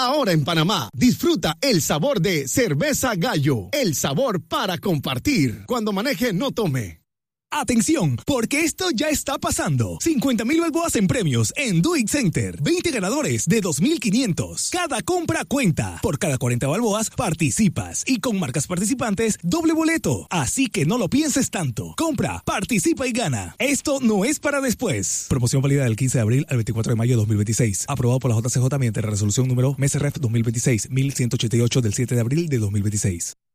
Ahora en Panamá, disfruta el sabor de Cerveza Gallo. El sabor para compartir. Cuando maneje, no tome. Atención, porque esto ya está pasando. 50,000 balboas en premios en Do It Center. 20 ganadores de 2,500. Cada compra cuenta. Por cada 40 balboas participas. Y con marcas participantes, doble boleto. Así que no lo pienses tanto. Compra, participa y gana. Esto no es para después. Promoción válida del 15 de abril al 24 de mayo de 2026. Aprobado por la JCJ mediante la resolución número MESREF 2026-1188 del 7 de abril de 2026.